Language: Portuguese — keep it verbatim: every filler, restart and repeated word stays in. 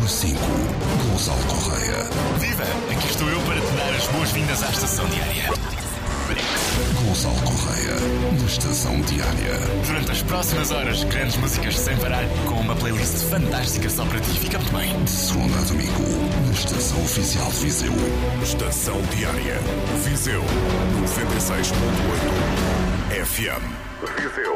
cinco, Gonçalo Correia. Viva! Aqui estou eu para te dar as boas-vindas à Estação Diária. Gonçalo Correia, na Estação Diária. Durante as próximas horas, grandes músicas sem parar, com uma playlist fantástica só para ti. Fica muito bem. De segunda a domingo, na Estação Oficial de Viseu. Estação Diária. Viseu noventa e seis ponto oito F M. Viseu.